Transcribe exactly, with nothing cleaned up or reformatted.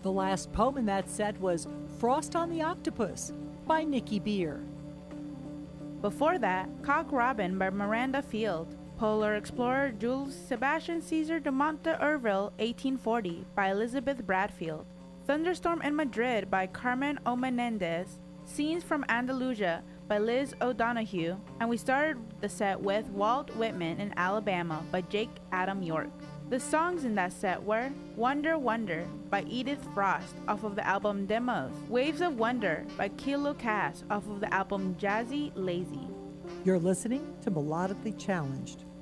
The last poem in that set was Frost on the Octopus by Nikki Beer. Before that, Cock Robin by Miranda Field. Polar Explorer Jules Sebastian Caesar de Monte Urville eighteen forty by Elizabeth Bradfield. Thunderstorm in Madrid by Carmen O. Menendez. Scenes from Andalusia by Liz O'Donoghue. And we started the set with Walt Whitman in Alabama by Jake Adam York. The songs in that set were Wonder Wonder by Edith Frost off of the album Demos, Waves of Wonder by Kilo Cass off of the album Jazzy Lazy. You're listening to Melodically Challenged.